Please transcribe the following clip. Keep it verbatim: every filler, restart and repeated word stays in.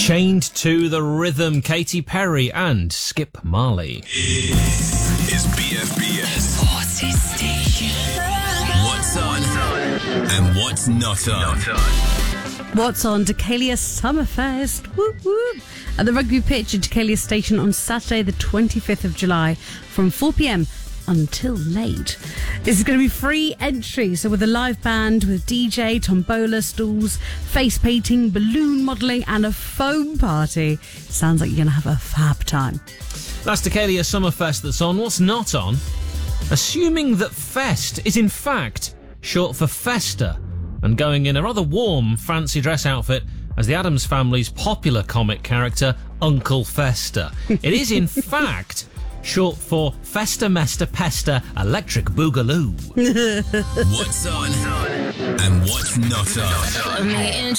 Chained to the Rhythm, Katy Perry and Skip Marley. Is B F B S Party Station. What's on and what's not on? What's on Deucalia Summerfest? Whoop whoop. At the rugby pitch at Deucalia Station on Saturday the twenty-fifth of July from four p.m. until late. This is going to be free entry, so with a live band, with D J, tombola, stalls, face painting, balloon modelling and a foam party. Sounds like you're going to have a fab time. That's Deucalia Summerfest that's on. What's not on? Assuming that Fest is in fact short for Festa, and going in a rather warm fancy dress outfit as the Addams Family's popular comic character, Uncle Fester. It is in fact short for Festa Mesta Pesta Electric Boogaloo. What's on and what's not on?